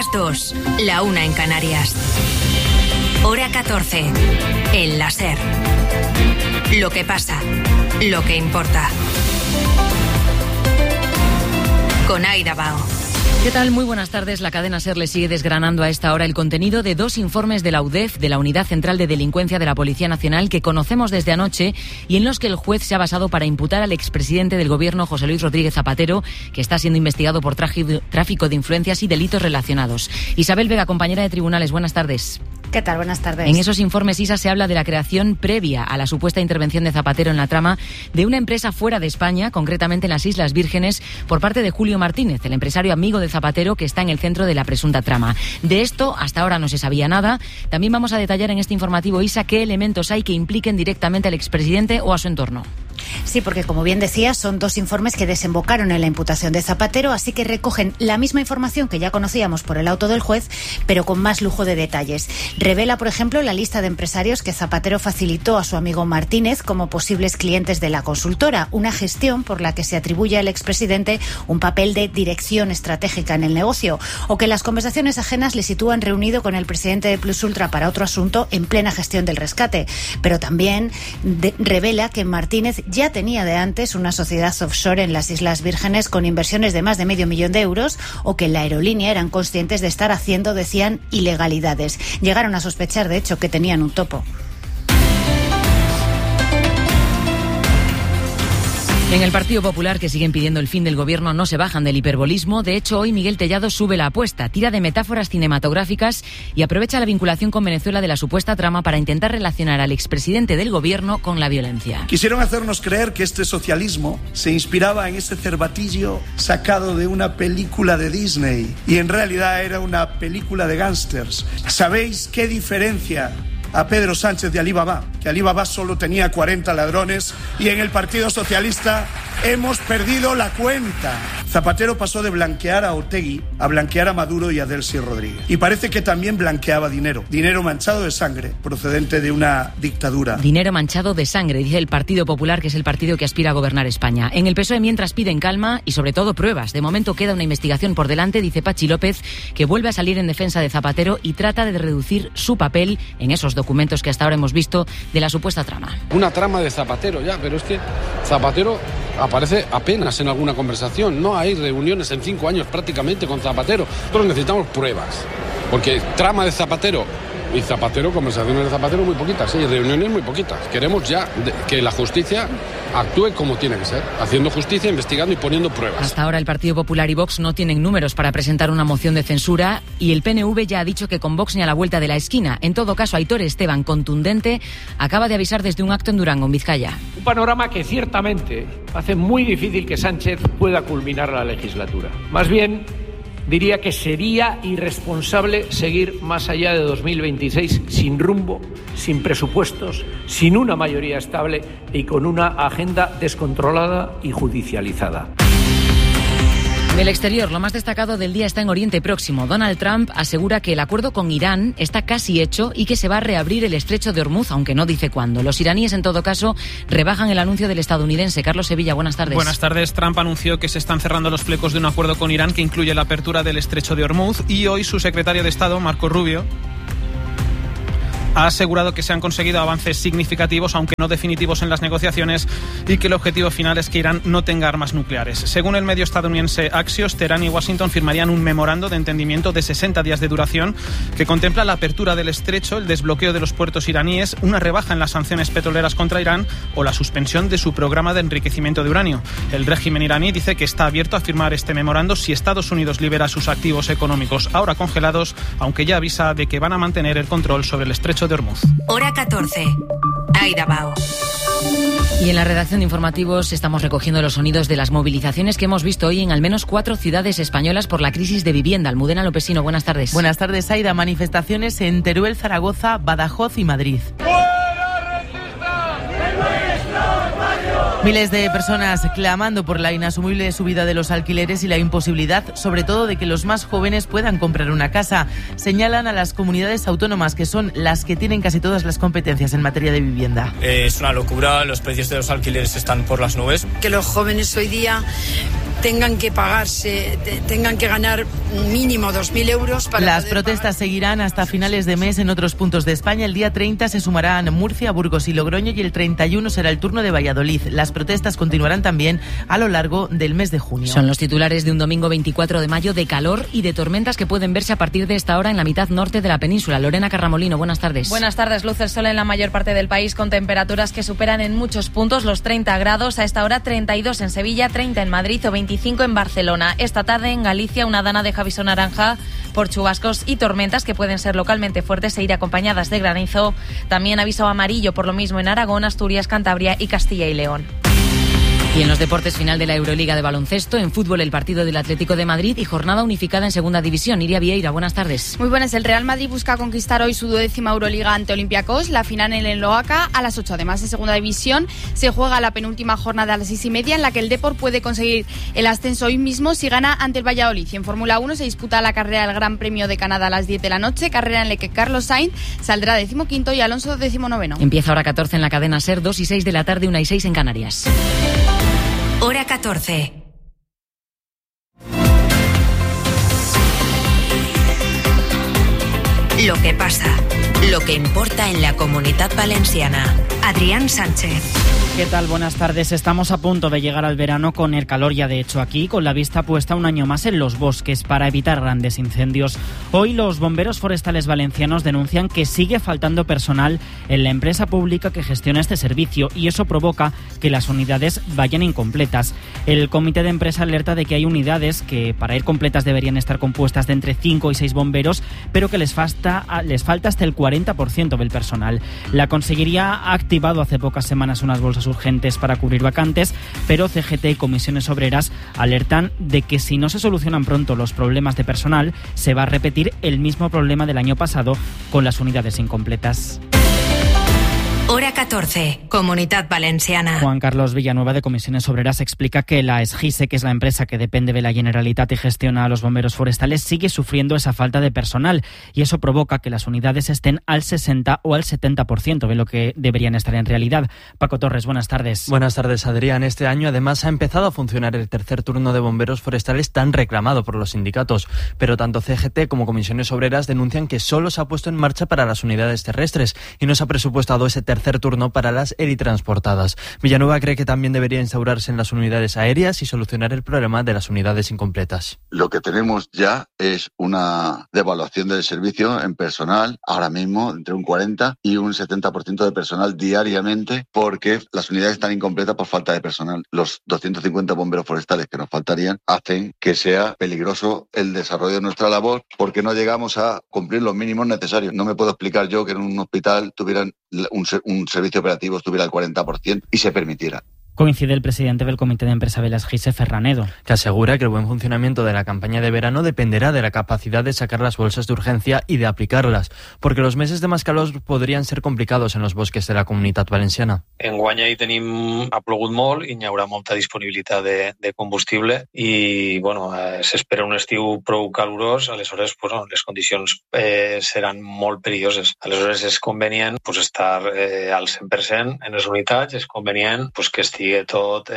las 2, la 1 en Canarias. Hora 14, en la SER. Lo que pasa, lo que importa. Con Aida Bao. ¿Qué tal? Muy buenas tardes. La cadena SER le sigue desgranando a esta hora el contenido de 2 informes de la UDEF, de la Unidad Central de Delincuencia de la Policía Nacional, que conocemos desde anoche y en los que el juez se ha basado para imputar al expresidente del Gobierno, José Luis Rodríguez Zapatero, que está siendo investigado por tráfico de influencias y delitos relacionados. Isabel Vega, compañera de tribunales, buenas tardes. ¿Qué tal? Buenas tardes. En esos informes, Isa, se habla de la creación previa a la supuesta intervención de Zapatero en la trama de una empresa fuera de España, concretamente en las Islas Vírgenes, por parte de Julio Martínez, el empresario amigo de Zapatero que está en el centro de la presunta trama. De esto, hasta ahora no se sabía nada. También vamos a detallar en este informativo, Isa, qué elementos hay que impliquen directamente al expresidente o a su entorno. Sí, porque como bien decía, son 2 informes que desembocaron en la imputación de Zapatero, así que recogen la misma información que ya conocíamos por el auto del juez, pero con más lujo de detalles. Revela, por ejemplo, la lista de empresarios que Zapatero facilitó a su amigo Martínez como posibles clientes de la consultora, una gestión por la que se atribuye al expresidente un papel de dirección estratégica en el negocio, o que las conversaciones ajenas le sitúan reunido con el presidente de Plus Ultra para otro asunto en plena gestión del rescate. Pero también revela que Martínez ya tenía de antes una sociedad offshore en las Islas Vírgenes con inversiones de más de $500,000 de euros, o que la aerolínea eran conscientes de estar haciendo, decían, ilegalidades. Llegaron a sospechar, de hecho, que tenían un topo. En el Partido Popular, que siguen pidiendo el fin del gobierno, no se bajan del hiperbolismo. De hecho, hoy Miguel Tellado sube la apuesta, tira de metáforas cinematográficas y aprovecha la vinculación con Venezuela de la supuesta trama para intentar relacionar al expresidente del gobierno con la violencia. Quisieron hacernos creer que este socialismo se inspiraba en ese cervatillo sacado de una película de Disney y en realidad era una película de gángsters. ¿Sabéis qué diferencia a Pedro Sánchez de Alí Baba? Que Alí Baba solo tenía 40 ladrones y en el Partido Socialista hemos perdido la cuenta. Zapatero pasó de blanquear a Otegi a blanquear a Maduro y a Delcy Rodríguez. Y parece que también blanqueaba dinero manchado de sangre procedente de una dictadura. Dinero manchado de sangre, dice el Partido Popular, que es el partido que aspira a gobernar España. En el PSOE, mientras, piden calma y sobre todo pruebas. De momento queda una investigación por delante, dice Pachi López, que vuelve a salir en defensa de Zapatero y trata de reducir su papel en esos documentos que hasta ahora hemos visto de la supuesta trama. Una trama de Zapatero ya, pero es que Zapatero aparece apenas en alguna conversación. No hay reuniones en 5 años prácticamente con Zapatero. Nosotros necesitamos pruebas, porque trama de Zapatero y Zapatero, conversaciones de Zapatero muy poquitas, y reuniones muy poquitas. Queremos ya que la justicia actúe como tiene que ser, haciendo justicia, investigando y poniendo pruebas. Hasta ahora el Partido Popular y Vox no tienen números para presentar una moción de censura y el PNV ya ha dicho que con Vox ni a la vuelta de la esquina. En todo caso, Aitor Esteban, contundente, acaba de avisar desde un acto en Durango, en Vizcaya. Un panorama que ciertamente hace muy difícil que Sánchez pueda culminar la legislatura. Más bien, diría que sería irresponsable seguir más allá de 2026 sin rumbo, sin presupuestos, sin una mayoría estable y con una agenda descontrolada y judicializada. Del exterior, lo más destacado del día está en Oriente Próximo. Donald Trump asegura que el acuerdo con Irán está casi hecho y que se va a reabrir el estrecho de Hormuz, aunque no dice cuándo. Los iraníes, en todo caso, rebajan el anuncio del estadounidense. Carlos Sevilla, buenas tardes. Buenas tardes. Trump anunció que se están cerrando los flecos de un acuerdo con Irán que incluye la apertura del estrecho de Hormuz y hoy su secretario de Estado, Marco Rubio, ha asegurado que se han conseguido avances significativos, aunque no definitivos, en las negociaciones y que el objetivo final es que Irán no tenga armas nucleares. Según el medio estadounidense Axios, Teherán y Washington firmarían un memorando de entendimiento de 60 días de duración que contempla la apertura del estrecho, el desbloqueo de los puertos iraníes, una rebaja en las sanciones petroleras contra Irán o la suspensión de su programa de enriquecimiento de uranio. El régimen iraní dice que está abierto a firmar este memorando si Estados Unidos libera sus activos económicos ahora congelados, aunque ya avisa de que van a mantener el control sobre el estrecho de Hormuz. Hora 14. Aida Bao. Y en la redacción de informativos estamos recogiendo los sonidos de las movilizaciones que hemos visto hoy en al menos 4 ciudades españolas por la crisis de vivienda. Almudena Lopesino, buenas tardes. Buenas tardes, Aida. Manifestaciones en Teruel, Zaragoza, Badajoz y Madrid. Miles de personas clamando por la inasumible subida de los alquileres y la imposibilidad, sobre todo, de que los más jóvenes puedan comprar una casa. Señalan a las comunidades autónomas, que son las que tienen casi todas las competencias en materia de vivienda. Es una locura, los precios de los alquileres están por las nubes. Que los jóvenes hoy día tengan que pagarse, tengan que ganar mínimo 2.000 euros para Las protestas seguirán hasta finales de mes en otros puntos de España. El día 30 se sumarán Murcia, Burgos y Logroño y el 31 será el turno de Valladolid. Las protestas continuarán también a lo largo del mes de junio. Son los titulares de un domingo 24 de mayo de calor y de tormentas que pueden verse a partir de esta hora en la mitad norte de la península. Lorena Carramolino, buenas tardes. Buenas tardes. Luce el sol en la mayor parte del país con temperaturas que superan en muchos puntos los 30 grados. A esta hora 32 en Sevilla, 30 en Madrid o 25 en Barcelona. Esta tarde en Galicia una dana deja aviso naranja por chubascos y tormentas que pueden ser localmente fuertes e ir acompañadas de granizo. También aviso amarillo por lo mismo en Aragón, Asturias, Cantabria y Castilla y León. Y en los deportes, final de la Euroliga de baloncesto, en fútbol el partido del Atlético de Madrid y jornada unificada en segunda división. Iria Vieira, buenas tardes. Muy buenas. El Real Madrid busca conquistar hoy su 12ª Euroliga ante Olympiacos, la final en el Loaca a las 8. Además, en segunda división se juega la penúltima jornada a las 6:30 en la que el Depor puede conseguir el ascenso hoy mismo si gana ante el Valladolid. Y en Fórmula 1 se disputa la carrera del Gran Premio de Canadá a las 10 de la noche, carrera en la que Carlos Sainz saldrá 15º y Alonso 19º. Empieza hora 14 en la cadena SER, 2 y 6 de la tarde, 1 y 6 en Canarias. Hora 14. Lo que pasa, lo que importa en la Comunitat Valenciana. Adrián Sánchez. ¿Qué tal? Buenas tardes. Estamos a punto de llegar al verano con el calor ya de hecho aquí, con la vista puesta un año más en los bosques para evitar grandes incendios. Hoy los bomberos forestales valencianos denuncian que sigue faltando personal en la empresa pública que gestiona este servicio y eso provoca que las unidades vayan incompletas. El comité de empresa alerta de que hay unidades que para ir completas deberían estar compuestas de entre 5 y 6 bomberos, pero que les falta hasta el 40% del personal. La Consellería ha activado hace pocas semanas unas bolsas urgentes para cubrir vacantes, pero CGT y comisiones obreras alertan de que si no se solucionan pronto los problemas de personal, se va a repetir el mismo problema del año pasado con las unidades incompletas. Hora 14, Comunitat Valenciana. Juan Carlos Villanueva de Comisiones Obreras explica que la SGISE, que es la empresa que depende de la Generalitat y gestiona a los bomberos forestales, sigue sufriendo esa falta de personal y eso provoca que las unidades estén al 60 o al 70% de lo que deberían estar en realidad. Paco Torres, buenas tardes. Buenas tardes, Adrián. Este año además ha empezado a funcionar el tercer turno de bomberos forestales tan reclamado por los sindicatos, pero tanto CGT como Comisiones Obreras denuncian que solo se ha puesto en marcha para las unidades terrestres y no se ha presupuestado ese tercer turno para las helitransportadas. Villanueva cree que también debería instaurarse en las unidades aéreas y solucionar el problema de las unidades incompletas. Lo que tenemos ya es una devaluación del servicio en personal, ahora mismo entre un 40 y un 70% de personal diariamente, porque las unidades están incompletas por falta de personal. Los 250 bomberos forestales que nos faltarían hacen que sea peligroso el desarrollo de nuestra labor porque no llegamos a cumplir los mínimos necesarios. No me puedo explicar yo que en un hospital tuvieran un servicio operativo estuviera al 40% y se permitiera. Coincide el presidente del Comité de Empresa de las GISE, Ferranedo, que asegura que el buen funcionamiento de la campaña de verano dependerá de la capacidad de sacar las bolsas de urgencia y de aplicarlas, porque los meses de más calor podrían ser complicados en los bosques de la Comunitat Valenciana. Enguany hi tenim, ha plogut molt i hi haurà molta disponibilitat de combustible i bueno, s'espera un estiu prou calorós, aleshores les condicions seran molt perilloses. Aleshores és convenient estar al 100% en les unitats, és convenient que estigui tot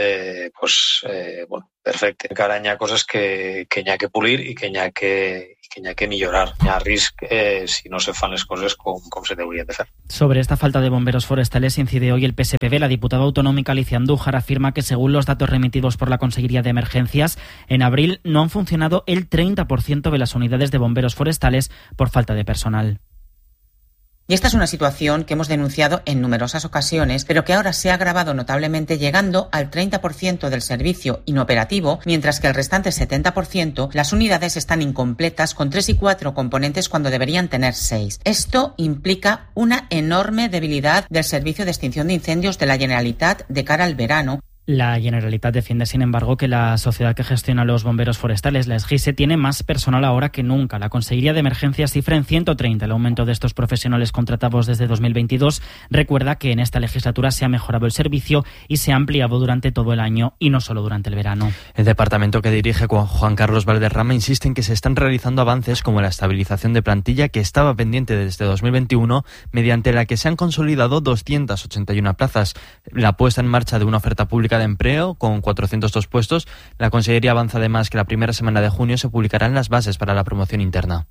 perfecte. Encara hi ha coses que hi ha que polir i que hi ha que millorar. Hi ha risc si no se fan les coses com se deurien de fer. Sobre esta falta de bomberos forestales incide hoy el PSPV. La diputada autonómica Alicia Andújar afirma que según los datos remitidos por la Consellería de Emergencias, en abril no han funcionado el 30% de las unidades de bomberos forestales por falta de personal. Y esta es una situación que hemos denunciado en numerosas ocasiones, pero que ahora se ha agravado notablemente llegando al 30% del servicio inoperativo, mientras que el restante 70% las unidades están incompletas con 3 y 4 componentes cuando deberían tener 6. Esto implica una enorme debilidad del servicio de extinción de incendios de la Generalitat de cara al verano. La Generalitat defiende, sin embargo, que la sociedad que gestiona los bomberos forestales, la SGISE, tiene más personal ahora que nunca. La Consellería de Emergencias cifra en 130 el aumento de estos profesionales contratados desde 2022. Recuerda que en esta legislatura se ha mejorado el servicio y se ha ampliado durante todo el año y no solo durante el verano. El departamento que dirige Juan Carlos Valderrama insiste en que se están realizando avances como la estabilización de plantilla que estaba pendiente desde 2021, mediante la que se han consolidado 281 plazas, la puesta en marcha de una oferta pública de empleo con 402 puestos. La Consellería avanza además que la primera semana de junio se publicarán las bases para la promoción interna.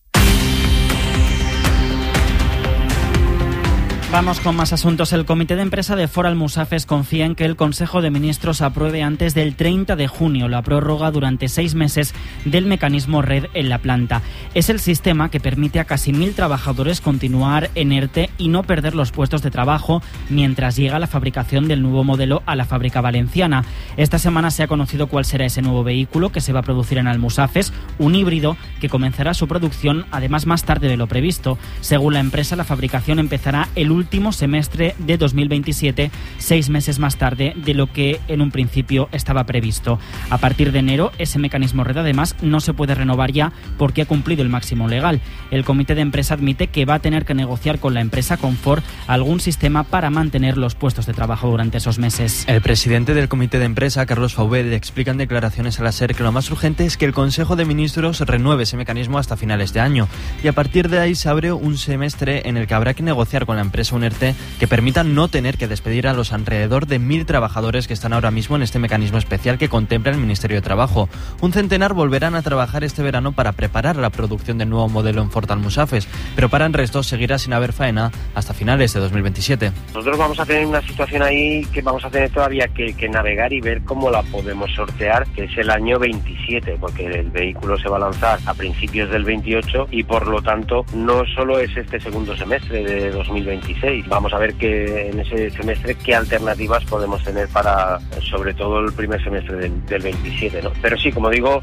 Vamos con más asuntos. El comité de empresa de Ford Almusafes confía en que el Consejo de Ministros apruebe antes del 30 de junio la prórroga durante 6 meses del mecanismo RED en la planta. Es el sistema que permite a casi 1.000 trabajadores continuar en ERTE y no perder los puestos de trabajo mientras llega la fabricación del nuevo modelo a la fábrica valenciana. Esta semana se ha conocido cuál será ese nuevo vehículo que se va a producir en Almusafes, un híbrido que comenzará su producción además más tarde de lo previsto. Según la empresa, la fabricación empezará el último semestre de 2027, 6 meses más tarde de lo que en un principio estaba previsto. A partir de enero, ese mecanismo RED además no se puede renovar ya porque ha cumplido el máximo legal. El comité de empresa admite que va a tener que negociar con la empresa, con Ford, algún sistema para mantener los puestos de trabajo durante esos meses. El presidente del comité de empresa, Carlos Fauvet, le explica en declaraciones a la SER que lo más urgente es que el Consejo de Ministros renueve ese mecanismo hasta finales de año y a partir de ahí se abre un semestre en el que habrá que negociar con la empresa un ERTE que permita no tener que despedir a los alrededor de 1.000 trabajadores que están ahora mismo en este mecanismo especial que contempla el Ministerio de Trabajo. Un centenar volverán a trabajar este verano para preparar la producción del nuevo modelo en Ford Almusafes, pero para el resto seguirá sin haber faena hasta finales de 2027. Nosotros vamos a tener una situación ahí que vamos a tener todavía que navegar y ver cómo la podemos sortear, que es el año 27, porque el vehículo se va a lanzar a principios del 28 y por lo tanto no solo es este segundo semestre de 2026. Vamos a ver que en ese semestre qué alternativas podemos tener para, sobre todo, el primer semestre del 27, ¿no? Pero sí, como digo,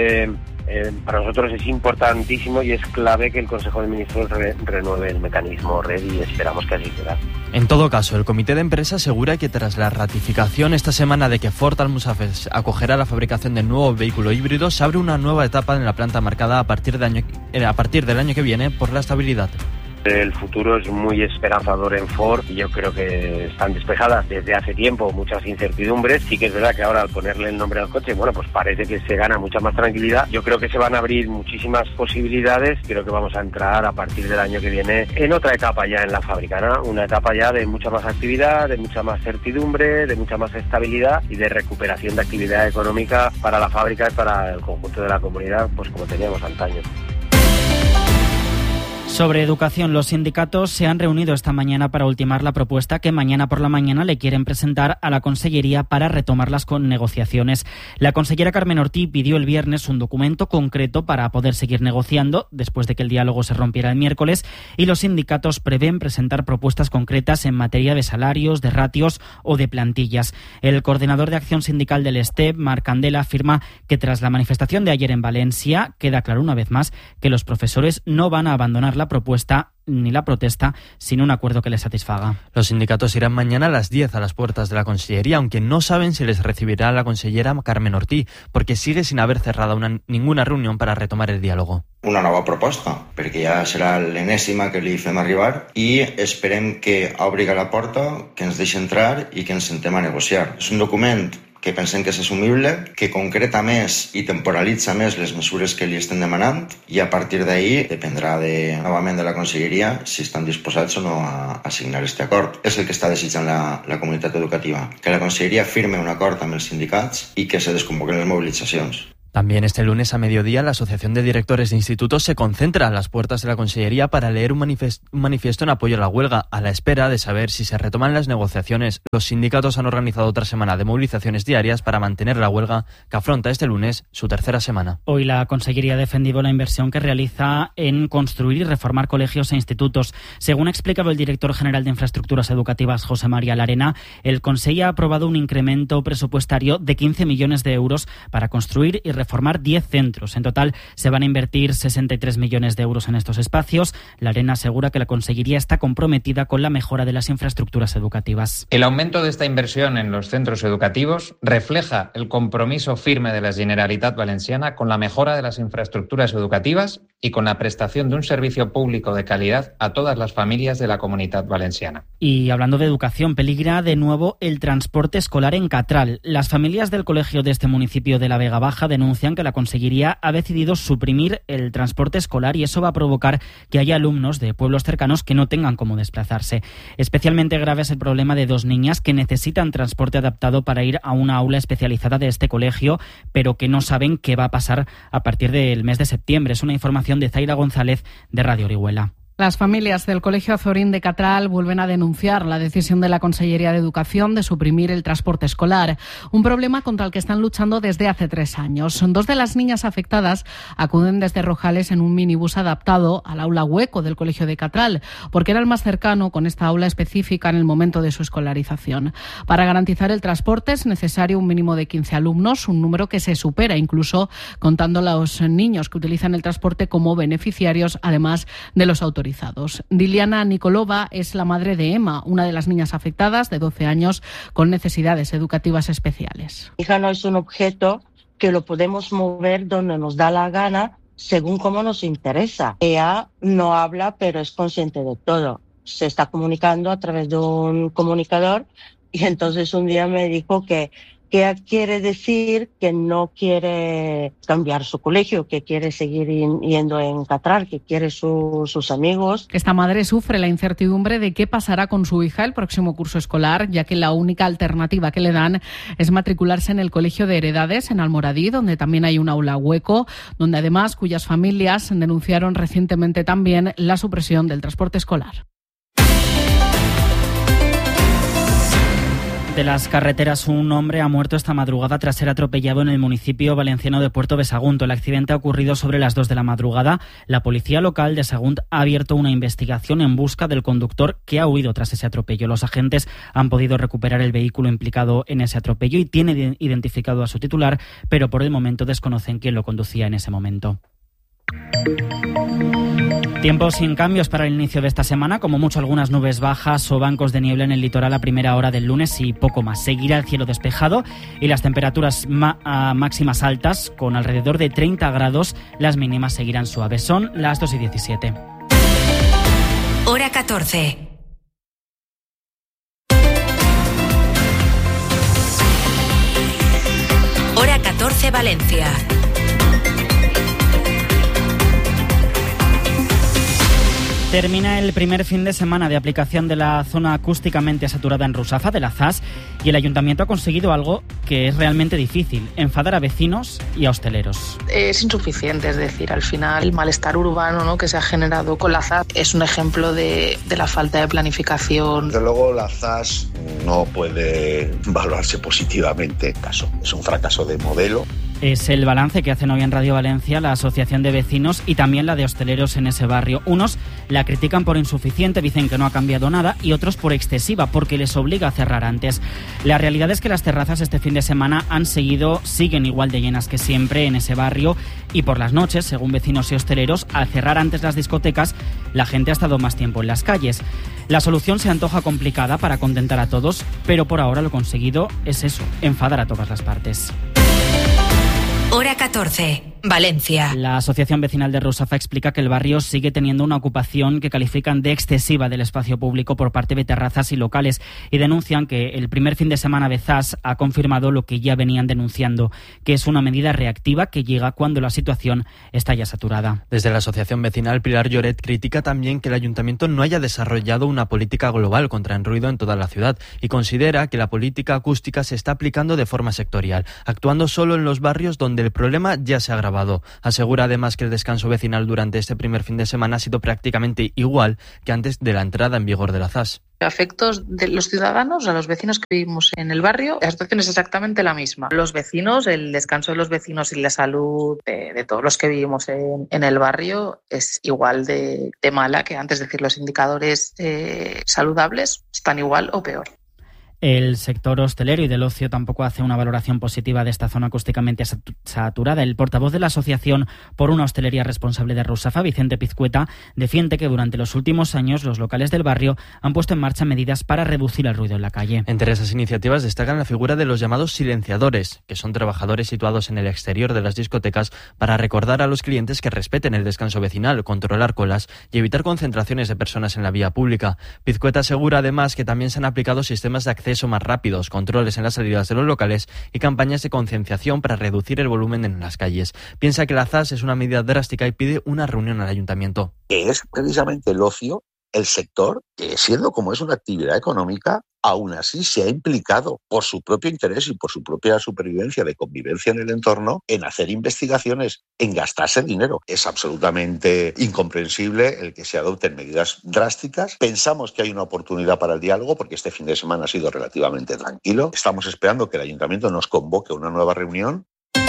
para nosotros es importantísimo y es clave que el Consejo de Ministros renueve el mecanismo RED y esperamos que así será. En todo caso, el comité de empresa asegura que tras la ratificación esta semana de que Ford Almusafes acogerá la fabricación del nuevo vehículo híbrido, se abre una nueva etapa en la planta marcada a partir del año que viene por la estabilidad. El futuro es muy esperanzador en Ford y yo creo que están despejadas desde hace tiempo muchas incertidumbres. Sí que es verdad que ahora al ponerle el nombre al coche, bueno, pues parece que se gana mucha más tranquilidad. Yo creo que se van a abrir muchísimas posibilidades. Creo que vamos a entrar a partir del año que viene en otra etapa ya en la fábrica, ¿no? Una etapa ya de mucha más actividad, de mucha más certidumbre, de mucha más estabilidad y de recuperación de actividad económica para la fábrica y para el conjunto de la comunidad, pues como teníamos antaño. Sobre educación, los sindicatos se han reunido esta mañana para ultimar la propuesta que mañana por la mañana le quieren presentar a la Consellería para retomar las negociaciones. La consellera Carmen Ortí pidió el viernes un documento concreto para poder seguir negociando después de que el diálogo se rompiera el miércoles y los sindicatos prevén presentar propuestas concretas en materia de salarios, de ratios o de plantillas. El coordinador de acción sindical del STEP, Marc Candela, afirma que tras la manifestación de ayer en Valencia queda claro una vez más que los profesores no van a abandonar la propuesta ni la protesta sin un acuerdo que les satisfaga. Los sindicatos irán mañana a las 10 a las puertas de la Consellería, aunque no saben si les recibirá la consellera Carmen Ortí, porque sigue sin haver cerrado ninguna reunión para retomar el diálogo. Una nova proposta, perquè ja serà l'enèsima que li fem arribar i esperem que obri la porta, que ens deixi entrar i que ens sentem a negociar. És un document que pensem que és assumible, que concreta més i temporalitza més les mesures que li estem demanant i a partir d'ahí dependrà novament de la Conselleria si estan disposats o no a signar aquest acord. És el que està desitjant la comunitat educativa, que la Conselleria firme un acord amb els sindicats i que se desconvoquen les mobilitzacions. También este lunes a mediodía la Asociación de Directores de Institutos se concentra a las puertas de la Consellería para leer un manifiesto en apoyo a la huelga, a la espera de saber si se retoman las negociaciones. Los sindicatos han organizado otra semana de movilizaciones diarias para mantener la huelga que afronta este lunes su tercera semana. Hoy la Consellería ha defendido la inversión que realiza en construir y reformar colegios e institutos. Según ha explicado el director general de Infraestructuras Educativas, José María Larena, el Consejo ha aprobado un incremento presupuestario de 15 millones de euros para construir y reformar 10 centros. En total se van a invertir 63 millones de euros en estos espacios. Larena asegura que la Consellería está comprometida con la mejora de las infraestructuras educativas. El aumento de esta inversión en los centros educativos refleja el compromiso firme de la Generalitat Valenciana con la mejora de las infraestructuras educativas y con la prestación de un servicio público de calidad a todas las familias de la Comunitat Valenciana. Y hablando de educación, peligra de nuevo el transporte escolar en Catral. Las familias del colegio de este municipio de la Vega Baja denuncian que la Consellería ha decidido suprimir el transporte escolar y eso va a provocar que haya alumnos de pueblos cercanos que no tengan cómo desplazarse. Especialmente grave es el problema de 2 niñas que necesitan transporte adaptado para ir a una aula especializada de este colegio, pero que no saben qué va a pasar a partir del mes de septiembre. Es una información de Zaira González de Radio Orihuela. Las familias del Colegio Azorín de Catral vuelven a denunciar la decisión de la Consellería de Educación de suprimir el transporte escolar, un problema contra el que están luchando desde hace 3 años. 2 de las niñas afectadas acuden desde Rojales en un minibús adaptado al aula hueco del Colegio de Catral, porque era el más cercano con esta aula específica en el momento de su escolarización. Para garantizar el transporte es necesario un mínimo de 15 alumnos, un número que se supera incluso contando a los niños que utilizan el transporte como beneficiarios, además de los autorizados. Diliana Nikolova es la madre de Emma, una de las niñas afectadas de 12 años con necesidades educativas especiales. Mi hija no es un objeto que lo podemos mover donde nos da la gana según cómo nos interesa. Ella no habla, pero es consciente de todo. Se está comunicando a través de un comunicador y entonces un día me dijo que quiere decir que no quiere cambiar su colegio, que quiere seguir yendo en Catral, que quiere sus amigos. Esta madre sufre la incertidumbre de qué pasará con su hija el próximo curso escolar, ya que la única alternativa que le dan es matricularse en el Colegio de Heredades, en Almoradí, donde también hay un aula hueco, donde además cuyas familias denunciaron recientemente también la supresión del transporte escolar. De las carreteras, un hombre ha muerto esta madrugada tras ser atropellado en el municipio valenciano de Puerto de Sagunt. El accidente ha ocurrido sobre las 2 de la madrugada. La policía local de Sagunt ha abierto una investigación en busca del conductor que ha huido tras ese atropello. Los agentes han podido recuperar el vehículo implicado en ese atropello y tienen identificado a su titular, pero por el momento desconocen quién lo conducía en ese momento. Tiempo sin cambios para el inicio de esta semana, como mucho algunas nubes bajas o bancos de niebla en el litoral a primera hora del lunes y poco más. Seguirá el cielo despejado y las temperaturas máximas altas con alrededor de 30 grados, las mínimas seguirán suaves. Son las 2:17. Hora 14. Hora 14 Valencia. Termina el primer fin de semana de aplicación de la zona acústicamente saturada en Rusafa, de la ZAS, y el ayuntamiento ha conseguido algo que es realmente difícil: enfadar a vecinos y a hosteleros. Es insuficiente, es decir, al final el malestar urbano, ¿no?, que se ha generado con la ZAS es un ejemplo de la falta de planificación. Desde luego la ZAS no puede valorarse positivamente. Es un fracaso de modelo. Es el balance que hacen hoy en Radio Valencia la Asociación de Vecinos y también la de hosteleros en ese barrio. Unos la critican por insuficiente, dicen que no ha cambiado nada, y otros por excesiva, porque les obliga a cerrar antes. La realidad es que las terrazas este fin de semana siguen igual de llenas que siempre en ese barrio, y por las noches, según vecinos y hosteleros, al cerrar antes las discotecas, la gente ha estado más tiempo en las calles. La solución se antoja complicada para contentar a todos, pero por ahora lo conseguido es eso: enfadar a todas las partes. Hora 14, Valencia. La Asociación Vecinal de Rusafa explica que el barrio sigue teniendo una ocupación que califican de excesiva del espacio público por parte de terrazas y locales, y denuncian que el primer fin de semana de ZAS ha confirmado lo que ya venían denunciando, que es una medida reactiva que llega cuando la situación está ya saturada. Desde la Asociación Vecinal, Pilar Lloret critica también que el Ayuntamiento no haya desarrollado una política global contra el ruido en toda la ciudad y considera que la política acústica se está aplicando de forma sectorial, actuando solo en los barrios donde el problema ya se ha agravado. Asegura además que el descanso vecinal durante este primer fin de semana ha sido prácticamente igual que antes de la entrada en vigor de la ZAS. A efectos de los ciudadanos, a los vecinos que vivimos en el barrio, la situación es exactamente la misma. Los vecinos, el descanso de los vecinos y la salud de todos los que vivimos en el barrio es igual de mala que antes. Es decir, los indicadores saludables están igual o peor. El sector hostelero y del ocio tampoco hace una valoración positiva de esta zona acústicamente saturada. El portavoz de la Asociación por una Hostelería Responsable de Rusafa, Vicente Pizcueta, defiende que durante los últimos años los locales del barrio han puesto en marcha medidas para reducir el ruido en la calle. Entre esas iniciativas destacan la figura de los llamados silenciadores, que son trabajadores situados en el exterior de las discotecas para recordar a los clientes que respeten el descanso vecinal, controlar colas y evitar concentraciones de personas en la vía pública. Pizcueta asegura además que también se han aplicado sistemas de acceso más rápidos, controles en las salidas de los locales y campañas de concienciación para reducir el volumen en las calles. Piensa que la ZAS es una medida drástica y pide una reunión al ayuntamiento. Es precisamente el ocio, el sector, que siendo como es una actividad económica, aún así se ha implicado por su propio interés y por su propia supervivencia de convivencia en el entorno en hacer investigaciones, en gastarse dinero. Es absolutamente incomprensible el que se adopten medidas drásticas. Pensamos que hay una oportunidad para el diálogo porque este fin de semana ha sido relativamente tranquilo. Estamos esperando que el ayuntamiento nos convoque a una nueva reunión.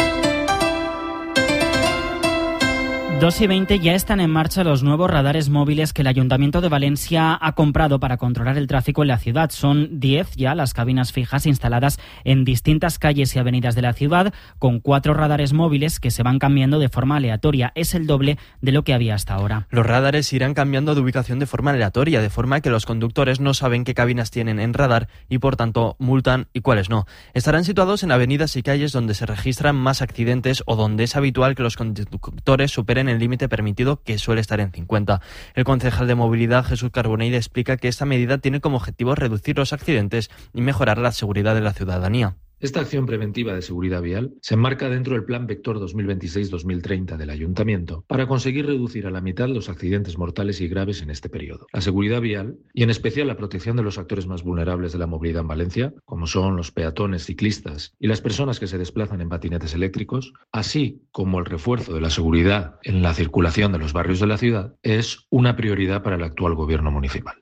2:20 ya están en marcha los nuevos radares móviles que el Ayuntamiento de Valencia ha comprado para controlar el tráfico en la ciudad. Son 10 ya las cabinas fijas instaladas en distintas calles y avenidas de la ciudad, con 4 radares móviles que se van cambiando de forma aleatoria. Es el doble de lo que había hasta ahora. Los radares irán cambiando de ubicación de forma aleatoria, de forma que los conductores no saben qué cabinas tienen en radar y por tanto multan y cuáles no. Estarán situados en avenidas y calles donde se registran más accidentes o donde es habitual que los conductores superen el límite permitido, que suele estar en 50. El concejal de Movilidad, Jesús Carbonell, explica que esta medida tiene como objetivo reducir los accidentes y mejorar la seguridad de la ciudadanía. Esta acción preventiva de seguridad vial se enmarca dentro del Plan Vector 2026-2030 del Ayuntamiento para conseguir reducir a la mitad los accidentes mortales y graves en este periodo. La seguridad vial, y en especial la protección de los actores más vulnerables de la movilidad en Valencia, como son los peatones, ciclistas y las personas que se desplazan en patinetes eléctricos, así como el refuerzo de la seguridad en la circulación de los barrios de la ciudad, es una prioridad para el actual gobierno municipal.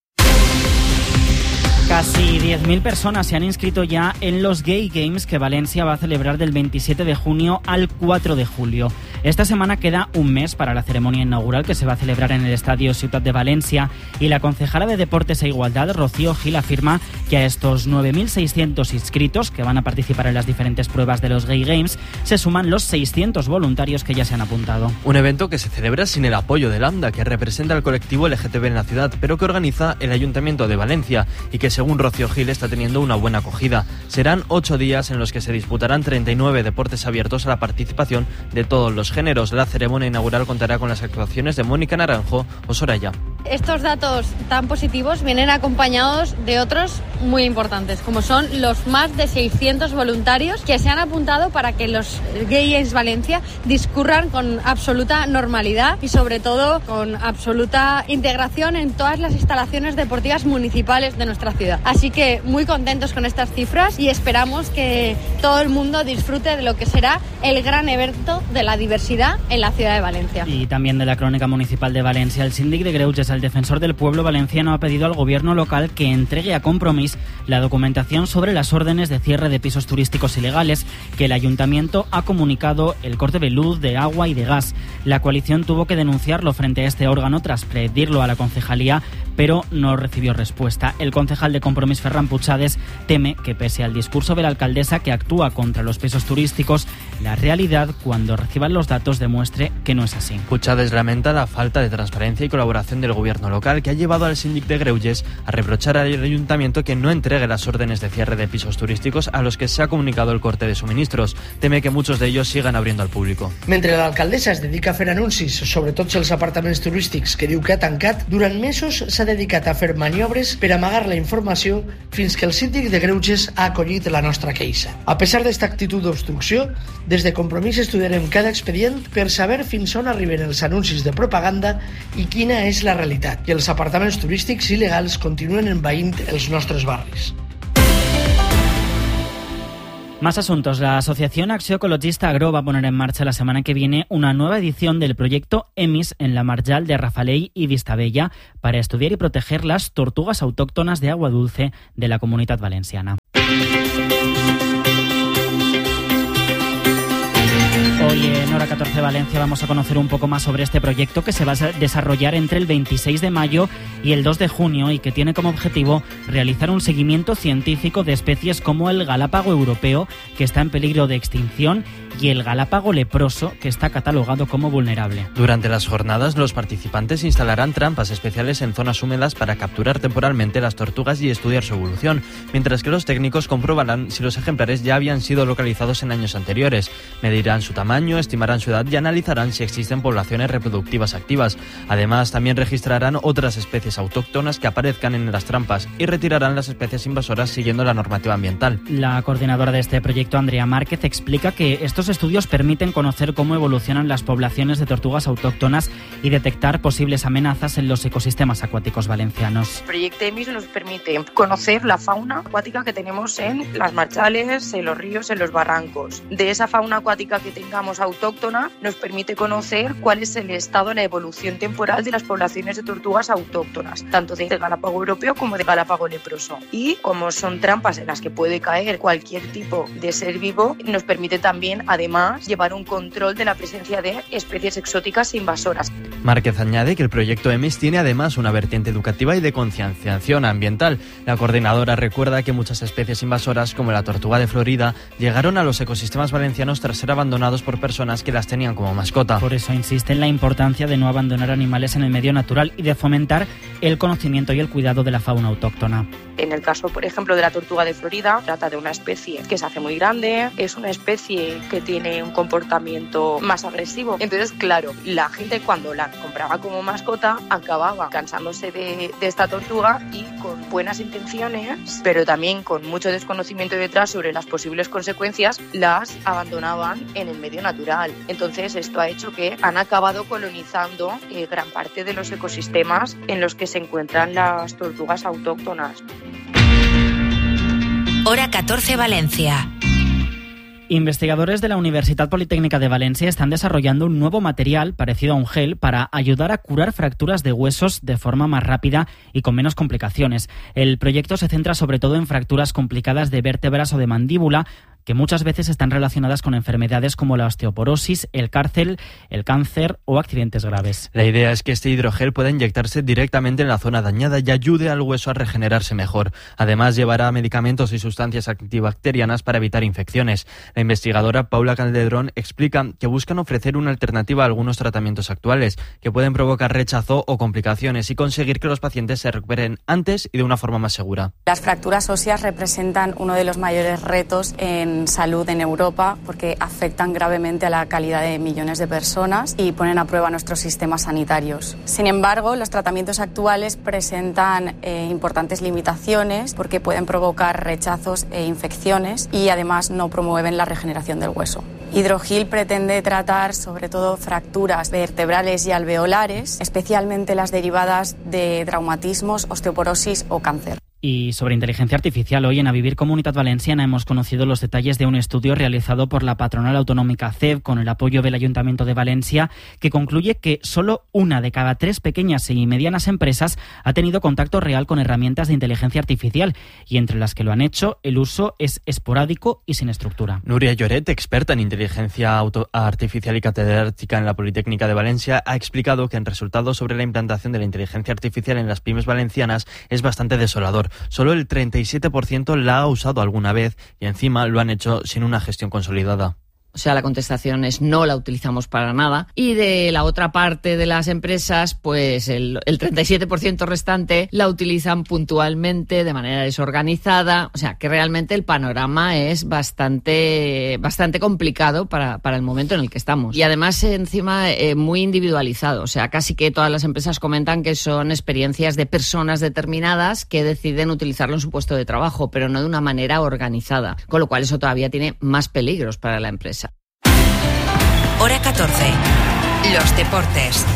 Casi 10.000 personas se han inscrito ya en los Gay Games que Valencia va a celebrar del 27 de junio al 4 de julio. Esta semana queda un mes para la ceremonia inaugural que se va a celebrar en el Estadio Ciutat de Valencia y la concejala de Deportes e Igualdad, Rocío Gil, afirma que a estos 9.600 inscritos que van a participar en las diferentes pruebas de los Gay Games se suman los 600 voluntarios que ya se han apuntado. Un evento que se celebra sin el apoyo del AMDA, que representa al colectivo LGTB en la ciudad, pero que organiza el Ayuntamiento de Valencia y que según Rocío Gil está teniendo una buena acogida. Serán 8 días en los que se disputarán 39 deportes abiertos a la participación de todos los géneros. La ceremonia inaugural contará con las actuaciones de Mónica Naranjo o Soraya. Estos datos tan positivos vienen acompañados de otros muy importantes, como son los más de 600 voluntarios que se han apuntado para que los Gay Games Valencia discurran con absoluta normalidad y sobre todo con absoluta integración en todas las instalaciones deportivas municipales de nuestra ciudad. Así que muy contentos con estas cifras y esperamos que todo el mundo disfrute de lo que será el gran evento de la diversidad en la ciudad de Valencia. Y también de la Crónica Municipal de Valencia, el síndic de Greuges, el defensor del pueblo valenciano, ha pedido al gobierno local que entregue a Compromís la documentación sobre las órdenes de cierre de pisos turísticos ilegales que el ayuntamiento ha comunicado el corte de luz, de agua y de gas. La coalición tuvo que denunciarlo frente a este órgano tras pedirlo a la concejalía, pero no recibió respuesta. El concejal de Compromís, Ferran Puchades, teme que pese al discurso de la alcaldesa que actúa contra los pisos turísticos, la realidad, cuando reciban los datos, demuestre que no es así. Puchades lamenta la falta de transparencia y colaboración del gobierno local, que ha llevado al síndic de Greuges a reprochar al ayuntamiento que no entregue las órdenes de cierre de pisos turísticos a los que se ha comunicado el corte de suministros. Teme que muchos de ellos sigan abriendo al público. Mentre l'alcaldessa es dedica a fer anuncis sobre tots els apartaments turístics que diu que ha tancat, durant mesos s'ha dedicat a fer maniobres per amagar la informació fins que el síndic de Greuges ha acollit la nostra queixa. A pesar d'esta actitud d'obstrucció, des de Compromís estudiarem cada expedient per saber fins on arriben els anuncis de propaganda i quina és la realitat. I els apartaments turístics il·legals continuen envaint els nostres barris. Más asuntos. La Asociación Acció Ecologista Agro va a poner en marcha la semana que viene una nueva edición del proyecto EMIS en la Marjal de Rafalell y Vistabella para estudiar y proteger las tortugas autóctonas de agua dulce de la Comunitat Valenciana. Hoy en Hora Hora 14 Valencia vamos a conocer un poco más sobre este proyecto que se va a desarrollar entre el 26 de mayo y el 2 de junio y que tiene como objetivo realizar un seguimiento científico de especies como el galápago europeo, que está en peligro de extinción, y el galápago leproso, que está catalogado como vulnerable. Durante las jornadas, los participantes instalarán trampas especiales en zonas húmedas para capturar temporalmente las tortugas y estudiar su evolución, mientras que los técnicos comprobarán si los ejemplares ya habían sido localizados en años anteriores. Medirán su tamaño, estimarán su edad y analizarán si existen poblaciones reproductivas activas. Además, también registrarán otras especies autóctonas que aparezcan en las trampas y retirarán las especies invasoras siguiendo la normativa ambiental. La coordinadora de este proyecto, Andrea Márquez, explica que estos estudios permiten conocer cómo evolucionan las poblaciones de tortugas autóctonas y detectar posibles amenazas en los ecosistemas acuáticos valencianos. El proyecto EMIS nos permite conocer la fauna acuática que tenemos en las marchales, en los ríos, en los barrancos. De esa fauna acuática que tengamos autóctona nos permite conocer cuál es el estado de la evolución temporal de las poblaciones de tortugas autóctonas, tanto de galápago europeo como de galápago leproso. Y como son trampas en las que puede caer cualquier tipo de ser vivo, nos permite también, además, llevar un control de la presencia de especies exóticas e invasoras. Márquez añade que el proyecto EMIS tiene además una vertiente educativa y de concienciación ambiental. La coordinadora recuerda que muchas especies invasoras, como la tortuga de Florida, llegaron a los ecosistemas valencianos tras ser abandonados por personas que las tenían como mascota. Por eso insiste en la importancia de no abandonar animales en el medio natural y de fomentar el conocimiento y el cuidado de la fauna autóctona. En el caso, por ejemplo, de la tortuga de Florida, trata de una especie que se hace muy grande, es una especie que tiene un comportamiento más agresivo. Entonces, claro, la gente cuando la compraba como mascota acababa cansándose de esta tortuga y con buenas intenciones, pero también con mucho desconocimiento detrás sobre las posibles consecuencias, las abandonaban en el medio natural. Entonces, esto ha hecho que han acabado colonizando gran parte de los ecosistemas en los que se encuentran las tortugas autóctonas. Hora 14 Valencia. Investigadores de la Universidad Politécnica de Valencia están desarrollando un nuevo material parecido a un gel para ayudar a curar fracturas de huesos de forma más rápida y con menos complicaciones. El proyecto se centra sobre todo en fracturas complicadas de vértebras o de mandíbula, que muchas veces están relacionadas con enfermedades como la osteoporosis, el cáncer o accidentes graves. La idea es que este hidrogel pueda inyectarse directamente en la zona dañada y ayude al hueso a regenerarse mejor. Además, llevará medicamentos y sustancias antibacterianas para evitar infecciones. La investigadora Paula Calderón explica que buscan ofrecer una alternativa a algunos tratamientos actuales que pueden provocar rechazo o complicaciones y conseguir que los pacientes se recuperen antes y de una forma más segura. Las fracturas óseas representan uno de los mayores retos en salud en Europa porque afectan gravemente a la calidad de millones de personas y ponen a prueba nuestros sistemas sanitarios. Sin embargo, los tratamientos actuales presentan importantes limitaciones porque pueden provocar rechazos e infecciones y además no promueven la regeneración del hueso. Hidrogel pretende tratar sobre todo fracturas vertebrales y alveolares, especialmente las derivadas de traumatismos, osteoporosis o cáncer. Y sobre inteligencia artificial, hoy en A Vivir Comunitat Valenciana hemos conocido los detalles de un estudio realizado por la patronal autonómica CEB con el apoyo del Ayuntamiento de Valencia, que concluye que solo 1 de cada 3 pequeñas y medianas empresas ha tenido contacto real con herramientas de inteligencia artificial, y entre las que lo han hecho, el uso es esporádico y sin estructura. Nuria Lloret, experta en inteligencia artificial y catedrática en la Politécnica de Valencia, ha explicado que el resultado sobre la implantación de la inteligencia artificial en las pymes valencianas es bastante desolador. Solo el 37% la ha usado alguna vez y encima lo han hecho sin una gestión consolidada. O sea, la contestación es no la utilizamos para nada. Y de la otra parte de las empresas, pues el 37% restante la utilizan puntualmente, de manera desorganizada. O sea, que realmente el panorama es bastante complicado para el momento en el que estamos. Y además, encima, muy individualizado. O sea, casi que todas las empresas comentan que son experiencias de personas determinadas que deciden utilizarlo en su puesto de trabajo, pero no de una manera organizada. Con lo cual, eso todavía tiene más peligros para la empresa. Hora 14. Los deportes.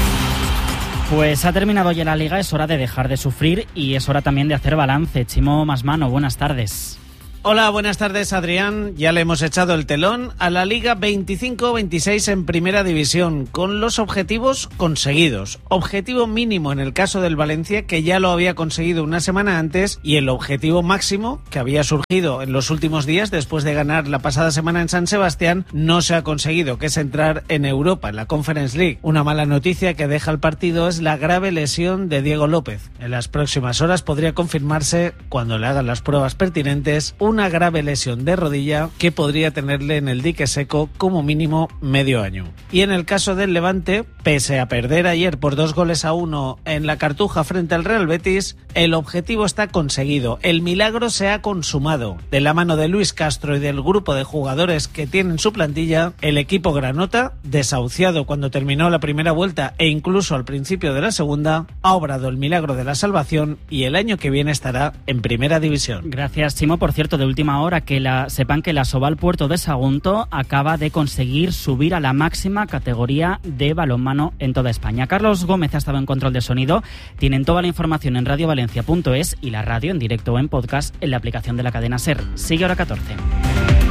Pues ha terminado ya la Liga, es hora de dejar de sufrir y es hora también de hacer balance. Chimo Masmano, buenas tardes. Hola, buenas tardes, Adrián. Ya le hemos echado el telón a la Liga 25-26 en Primera División, con los objetivos conseguidos. Objetivo mínimo en el caso del Valencia, que ya lo había conseguido una semana antes, y el objetivo máximo, que había surgido en los últimos días después de ganar la pasada semana en San Sebastián, no se ha conseguido, que es entrar en Europa, en la Conference League. Una mala noticia que deja el partido es la grave lesión de Diego López. En las próximas horas podría confirmarse, cuando le hagan las pruebas pertinentes, una grave lesión de rodilla que podría tenerle en el dique seco como mínimo medio año. Y en el caso del Levante, pese a perder ayer por 2-1 en la Cartuja frente al Real Betis, el objetivo está conseguido. El milagro se ha consumado. De la mano de Luis Castro y del grupo de jugadores que tienen su plantilla, el equipo granota, desahuciado cuando terminó la primera vuelta e incluso al principio de la segunda, ha obrado el milagro de la salvación y el año que viene estará en Primera División. Gracias, Chimo. Por cierto, de última hora, sepan que la Asobal Puerto de Sagunto acaba de conseguir subir a la máxima categoría de balonmano en toda España. Carlos Gómez ha estado en control de sonido. Tienen toda la información en radiovalencia.es y la radio en directo o en podcast en la aplicación de la cadena SER. Sigue Hora 14.